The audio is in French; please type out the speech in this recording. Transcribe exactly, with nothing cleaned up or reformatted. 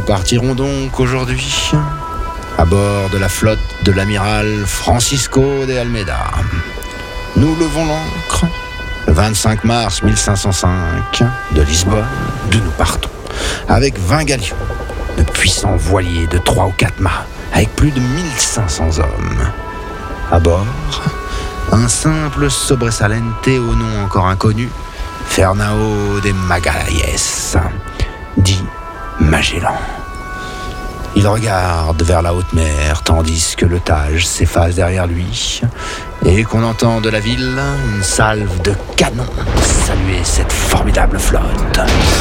partirons donc aujourd'hui à bord de la flotte de l'amiral Francisco de Almeida. Nous levons l'ancre le vingt-cinq mars mille cinq cent cinq de Lisbonne, d'où nous partons, avec vingt galions, de puissants voiliers de trois ou quatre mâts, avec plus de mille cinq cents hommes. À bord, un simple sobresalente au nom encore inconnu, Fernão de Magalhães, dit Magellan. Il regarde vers la haute mer, tandis que le Tage s'efface derrière lui, et qu'on entend de la ville une salve de canons saluer cette formidable flotte.